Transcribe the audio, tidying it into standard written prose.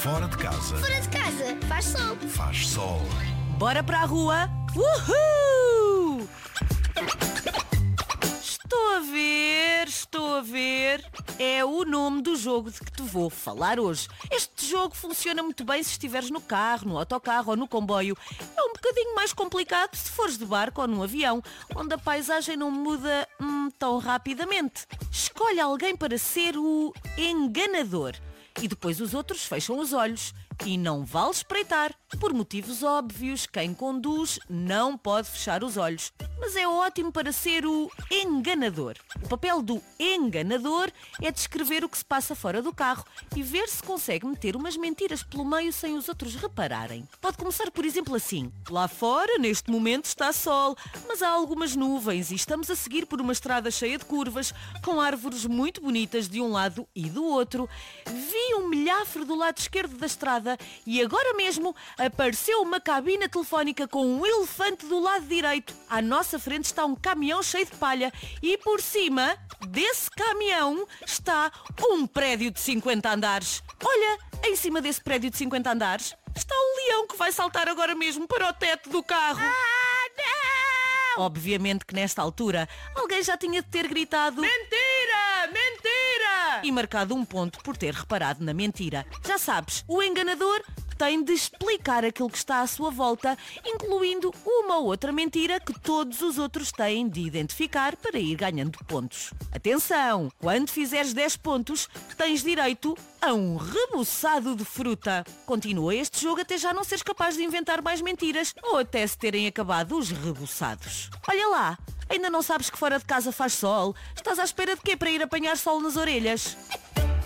Fora de casa. Fora de casa, faz sol. Faz sol. Bora para a rua? Uhul! Estou a ver. É o nome do jogo de que te vou falar hoje. Este jogo funciona muito bem se estiveres no carro, no autocarro ou no comboio. É um bocadinho mais complicado se fores de barco ou num avião, onde a paisagem não muda tão rapidamente. Escolhe alguém para ser o enganador. E depois os outros fecham os olhos. E não vale espreitar. Por motivos óbvios, quem conduz não pode fechar os olhos. Mas é ótimo para ser o enganador. O papel do enganador é descrever o que se passa fora do carro e ver se consegue meter umas mentiras pelo meio sem os outros repararem. Pode começar, por exemplo, assim. Lá fora, neste momento, está sol, mas há algumas nuvens e estamos a seguir por uma estrada cheia de curvas, com árvores muito bonitas de um lado e do outro. Vi um milhafre do lado esquerdo da estrada e agora mesmo apareceu uma cabina telefónica com um elefante do lado direito. À nossa frente está um caminhão cheio de palha e por cima desse caminhão está um prédio de 50 andares. Olha, em cima desse prédio de 50 andares está um leão que vai saltar agora mesmo para o teto do carro. Não! Obviamente que nesta altura alguém já tinha de ter gritado mentira! Mentira! E marcado um ponto por ter reparado na mentira. Já sabes, o enganador tem de explicar aquilo que está à sua volta, incluindo uma ou outra mentira que todos os outros têm de identificar para ir ganhando pontos. Atenção! Quando fizeres 10 pontos, tens direito a um reboçado de fruta. Continua este jogo até já não seres capaz de inventar mais mentiras ou até se terem acabado os reboçados. Olha lá! Ainda não sabes que fora de casa faz sol? Estás à espera de quê para ir apanhar sol nas orelhas?